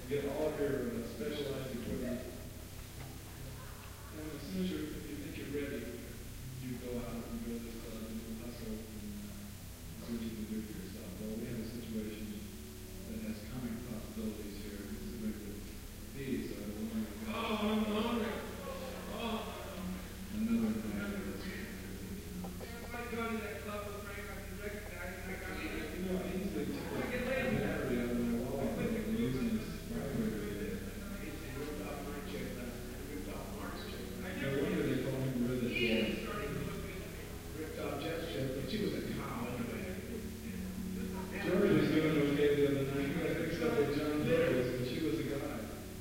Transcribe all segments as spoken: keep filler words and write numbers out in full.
You get all of your uh, specialized equipment. And as soon as you're, if you think you're ready, you go out and build this club and you hustle and uh, see what you can do for yourself. Well, we have a situation that has comic possibilities here, considering the fees. So I was wondering if Oh, I'm hungry. Oh, another thing that's I might go to that club with Frank. I can recognize him. I got it. you know, I easily took a battery out of my wallet and using this vibrator. Ripped off my check last night. Ripped off Mark's check. I No never wonder they call him Rivet Boy. started to look at Ripped off Jeff's check, but she was a cow anyway. George was doing okay the other night. He got mixed up with John Lewis, but she was a guy.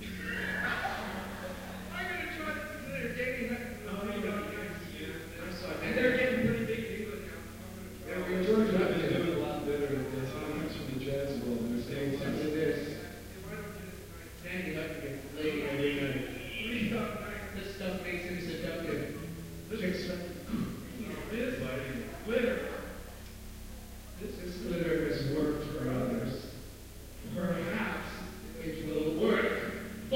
I'm going to try to consider dating that. No, no, no. I'm sorry. And they're getting pretty big deals now. Yeah, Well, we- George and I have been doing a lot better at this. He comes from the jazz world, and they're saying Listen to something. this. Why don't you just try? Sandy Hutchinson, lady, I mean, uh, Please stop trying. this stuff makes him seductive. Chicks, This glitter.